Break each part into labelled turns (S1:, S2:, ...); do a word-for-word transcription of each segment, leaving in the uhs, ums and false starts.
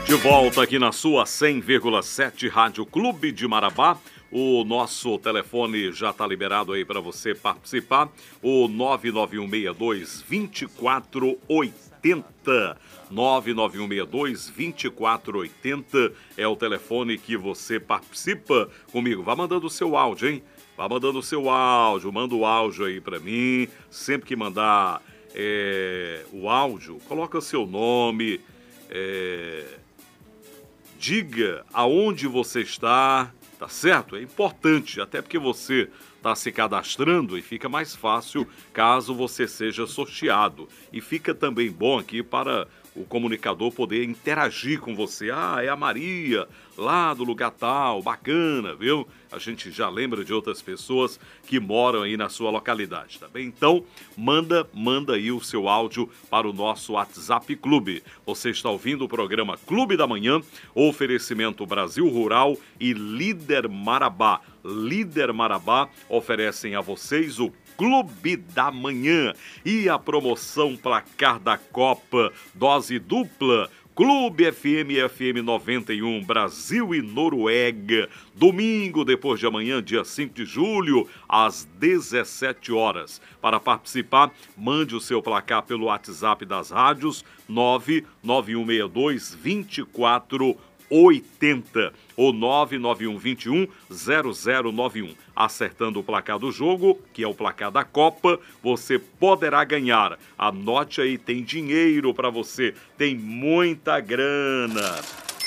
S1: De volta aqui na sua cem vírgula sete Rádio Clube de Marabá. O nosso telefone já está liberado aí para você participar. O nove nove um seis dois, dois quatro oito zero. nove nove um seis dois, dois quatro oito zero é o telefone que você participa comigo. Vá mandando o seu áudio, hein? Vá mandando o seu áudio. Manda o áudio aí para mim. Sempre que mandar é, o áudio, coloca seu nome. É, diga aonde você está, tá certo? É importante, até porque você está se cadastrando e fica mais fácil caso você seja sorteado. E fica também bom aqui para o comunicador poder interagir com você. Ah, é a Maria, lá do lugar tal, bacana, viu? A gente já lembra de outras pessoas que moram aí na sua localidade, tá bem? Então, manda, manda aí o seu áudio para o nosso WhatsApp Clube. Você está ouvindo o programa Clube da Manhã, oferecimento Brasil Rural e Líder Marabá. Líder Marabá oferecem a vocês o Clube da Manhã e a promoção Placar da Copa, dose dupla, Clube F M e F M noventa e um, Brasil e Noruega, domingo depois de amanhã, dia cinco de julho, às dezessete horas. Para participar, mande o seu placar pelo WhatsApp das rádios, nove nove um seis dois, dois quatro oito zero ou nove nove um dois um, zero zero nove um. Acertando o placar do jogo, que é o placar da Copa, você poderá ganhar. Anote aí, tem dinheiro para você, tem muita grana.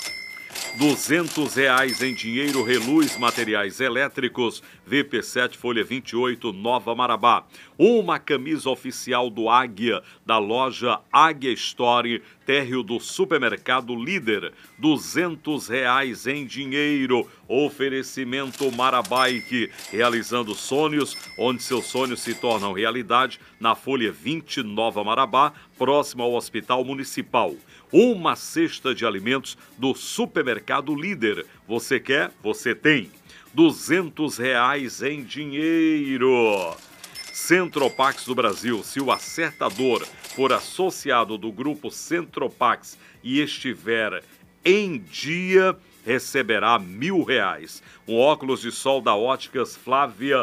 S1: duzentos reais em dinheiro, Reluz Materiais Elétricos, V P sete, folha vinte e oito, Nova Marabá. Uma camisa oficial do Águia, da loja Águia Store, térreo do supermercado Líder. duzentos reais em dinheiro. Oferecimento Marabike, realizando sonhos, onde seus sonhos se tornam realidade, na folha vinte, Nova Marabá, próximo ao Hospital Municipal. Uma cesta de alimentos do supermercado Líder. Você quer? Você tem. duzentos reais em dinheiro. Centropax do Brasil. Se o acertador for associado do grupo Centropax e estiver em dia, receberá mil reais. Um óculos de sol da Óticas Flávia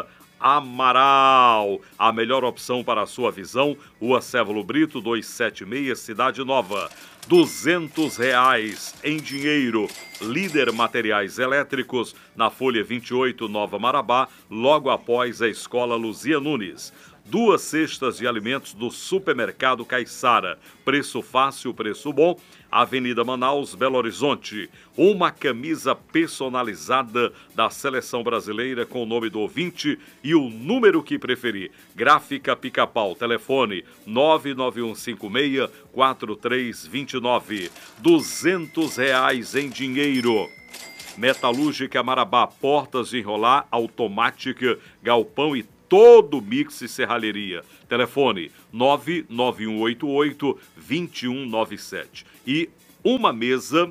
S1: Amaral, a melhor opção para a sua visão, Rua Cévalo Brito, duzentos e setenta e seis, Cidade Nova. duzentos reais em dinheiro. Líder Materiais Elétricos, na folha vinte e oito, Nova Marabá, logo após a Escola Luzia Nunes. Duas cestas de alimentos do Supermercado Caiçara. Preço fácil, preço bom. Avenida Manaus, Belo Horizonte. Uma camisa personalizada da Seleção Brasileira com o nome do ouvinte e o número que preferir. Gráfica Pica-Pau. Telefone nove nove um cinco seis, quatro três dois nove. duzentos reais em dinheiro. Metalúrgica Marabá. Portas de enrolar, automática, galpão e todo mix e serralheria. Telefone nove nove um oito oito, dois um nove sete. E uma mesa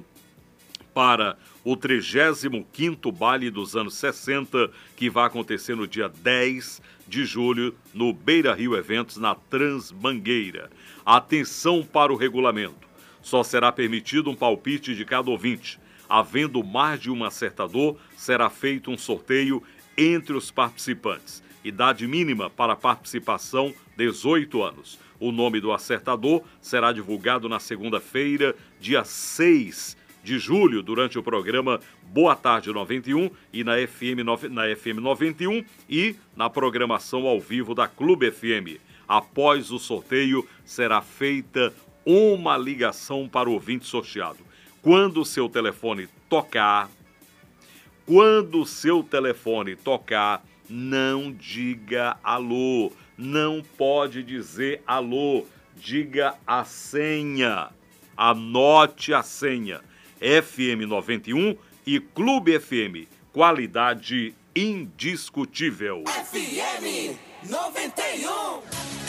S1: para o trigésimo quinto baile dos anos sessenta, que vai acontecer no dia dez de julho, no Beira Rio Eventos, na Transmangueira. Atenção para o regulamento. Só será permitido um palpite de cada ouvinte. Havendo mais de um acertador, será feito um sorteio entre os participantes. Idade mínima para participação, dezoito anos. O nome do acertador será divulgado na segunda-feira, dia seis de julho, durante o programa Boa Tarde noventa e um e na F M, na F M noventa e um e na programação ao vivo da Clube F M. Após o sorteio, será feita uma ligação para o ouvinte sorteado. Quando o seu telefone tocar, quando o seu telefone tocar, não diga alô, não pode dizer alô, diga a senha, anote a senha, F M noventa e um e Clube F M, qualidade indiscutível.
S2: F M noventa e um.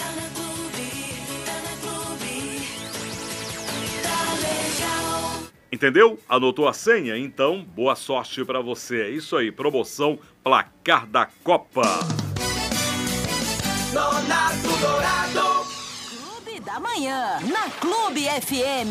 S1: Entendeu? Anotou a senha? Então, boa sorte para você. É isso aí, promoção Placar da Copa.
S2: Nonato Dourado.
S3: Clube da Manhã, na Clube F M.